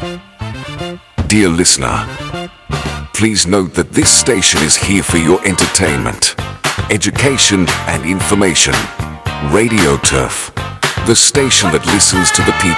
Dear listener, please note that this station is here for your entertainment, education and information. Radio Turf, the station that listens to the people.